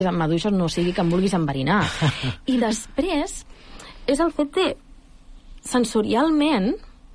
amb maduixes no sigui que em vulguis enverinar. I després és el fet de, sensorialment,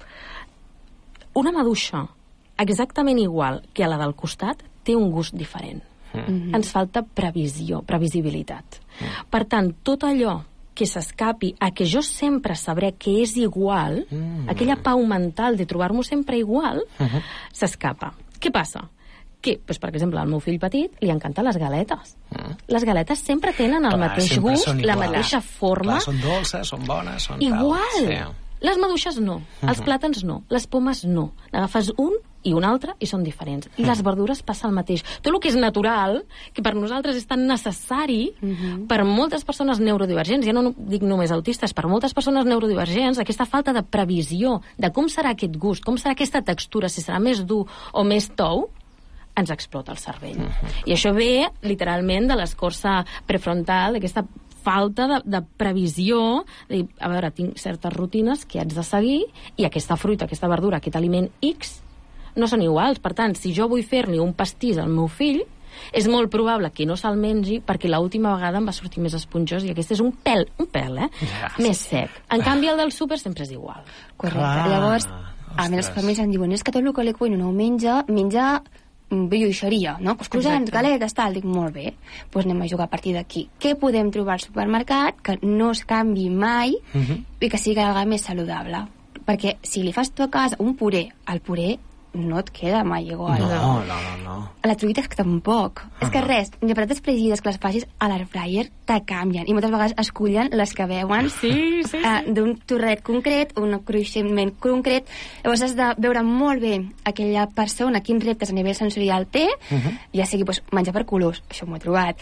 una maduixa exactament igual que a la del costat té un gust diferent. Ens falta previsibilitat. Per tant, tot allò que s'escapi a que jo sempre sabré que és igual, aquella pau mental de trobar-m'ho sempre igual, s'escapa. Què passa? Que, doncs, per exemple, al meu fill petit li encanten les galetes. Les galetes sempre tenen el mateix gust, la mateixa forma. Clar, són dolces, són bones, són igual. Sí. Les maduixes no, els plàtans no, les pomes no. N'agafes un i un altre i són diferents. I les verdures passa el mateix. Tot el que és natural, que per nosaltres és tan necessari, per moltes persones neurodivergents, ja no dic només autistes, per moltes persones neurodivergents, aquesta falta de previsió de com serà aquest gust, com serà aquesta textura, si serà més dur o més tou, ens explota el cervell. I això ve, literalment, de l'escorça prefrontal, d'aquesta falta de previsió, de dir, a veure, tinc certes rutines que haig de seguir i aquesta fruita, aquesta verdura, aquest aliment X no són iguals. Per tant, si jo vull fer-li un pastís al meu fill, és molt probable que no se'l mengi perquè l'última vegada em va sortir més esponjós i aquest és un pèl, més sec. En canvi, el del súper sempre és igual. Correcte. Llavors, a mi les famílies em diuen, és que tot el que li cuino no ho menja brioixeria, no? Pues croissants, galetes, tal. Dic, molt bé, doncs anem a jugar a partir d'aquí. Què podem trobar al supermercat que no es canvi mai i que sigui alguna més saludable? Perquè si li fas tu a casa un puré, el puré no et queda mai igual. No. La truita és que tampoc. És que res, ni patates fregides que les facis a l'air fryer te canvien. I moltes vegades escullen les que veuen d'un torret concret, un cruiximent concret. Llavors has de veure molt bé aquella persona, quins reptes a nivell sensorial té, ja sigui menjar per colors, això m'ho he trobat.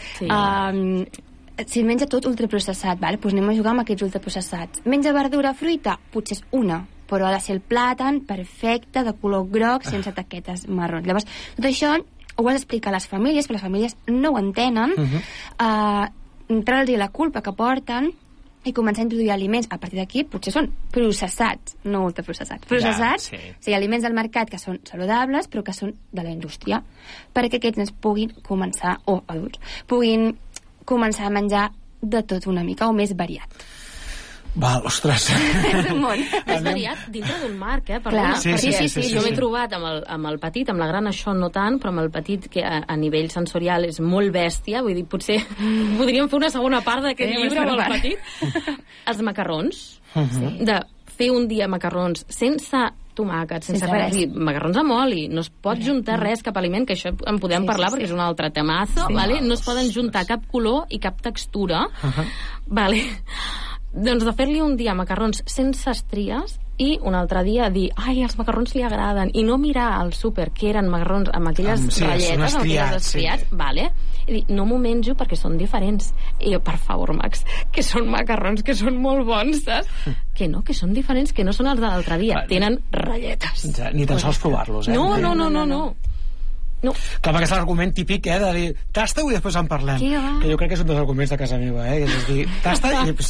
Si menja tot ultraprocessat, doncs anem a jugar amb aquests ultraprocessats. Menja verdura, fruita, potser és una, però ha de ser el plàtan perfecte, de color groc, sense taquetes marrons. Llavors, tot això ho has d'explicar a les famílies, però les famílies no ho entenen, treure-los la culpa que porten i començar a introduir aliments. A partir d'aquí, potser són processats, no ultraprocessats. Processats, o sigui, aliments del mercat que són saludables, però que són de la indústria, perquè aquests nens puguin començar, o adults, puguin començar a menjar de tot una mica, o més variat. Val, ostres. És un món. És variat dintre d'un marc, Clar. Sí. Jo m'he trobat amb el petit, amb la gran això no tant, però amb el petit que a nivell sensorial és molt bèstia, vull dir, potser podríem fer una segona part d'aquest llibre amb el petit. Els macarrons, de fer un dia macarrons sense tomàquets, sense res, macarrons amb oli, no es pot juntar res, cap aliment, que això en podem parlar perquè és un altre temazo, no es poden juntar cap color i cap textura, doncs de fer-li un dia macarrons sense estries i un altre dia dir, ai, els macarrons li agraden, i no mirar al súper que eren macarrons amb aquelles ratlletes, amb aquelles estriats, i dir, no m'ho menjo perquè són diferents. I jo, per favor, Max, que són macarrons, que són molt bons, saps? Que no, que són diferents, que no són els de l'altre dia, tenen ratlletes. Ni tan sols provar-los, No. Clar, perquè és l'argument típic, de dir, tasta-ho i després en parlem. Que jo crec que és un dels arguments de casa meva, que és dir, tasta,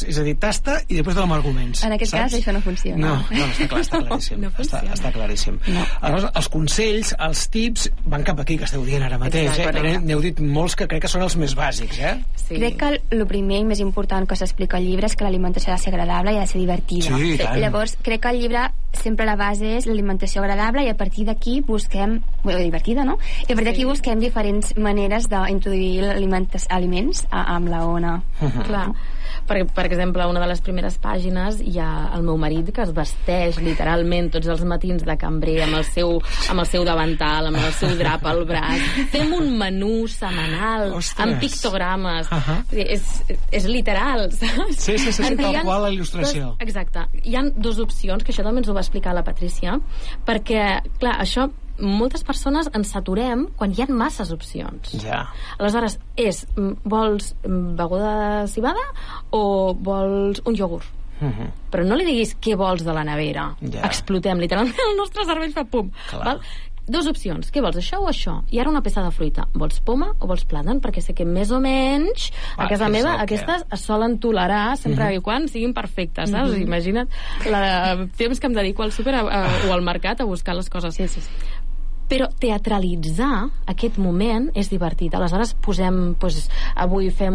i després donem arguments. En aquest cas això no funciona. No, està clar, està claríssim. Està claríssim. Aleshores, els consells, els tips, van cap aquí, que esteu dient ara mateix. N'heu dit molts que crec que són els més bàsics, Crec que el primer i més important que s'explica al llibre és que l'alimentació ha de ser agradable i ha de ser divertida. Llavors, crec que al llibre sempre la base és l'alimentació agradable i a partir d'aquí busquem... divertida, no? I a partir d'aquí busquem diferents maneres d'introduir aliments amb la Ona. Clar. Per exemple, una de les primeres pàgines hi ha el meu marit que es vesteix literalment tots els matins de cambrer amb el seu davantal, amb el seu drap al braç. Fem un menú setmanal amb pictogrames. És literal, saps? Sí, tal qual la il·lustració. Exacte. Hi ha dues opcions, que això també ens ho va explicar la Patrícia, perquè, clar, això moltes persones ens saturem quan hi ha masses opcions. Aleshores, vols beguda de cibada o vols un iogurt? Però no li diguis què vols de la nevera. Explotem, literalment el nostre cervell fa pum. Dues opcions, què vols, això o això? I ara una peça de fruita, vols poma o vols plàtan? Perquè sé que més o menys a casa meva aquestes es solen tolerar sempre i quan siguin perfectes, saps? Imagina't el temps que em dedico al súper o al mercat a buscar les coses. però teatralitzar aquest moment és divertit. Aleshores posem, avui fem